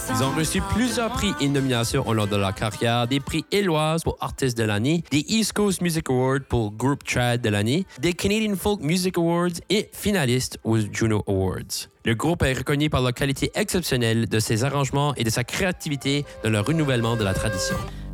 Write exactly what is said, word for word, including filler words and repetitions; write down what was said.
Ils ont reçu plusieurs prix et nominations au long de leur carrière, des prix Éloise pour Artiste de l'année, des East Coast Music Awards pour Group Trad de l'année, des Canadian Folk Music Awards et finalistes aux Juno Awards. Le groupe est reconnu par la qualité exceptionnelle de ses arrangements et de sa créativité dans le renouvellement de la tradition.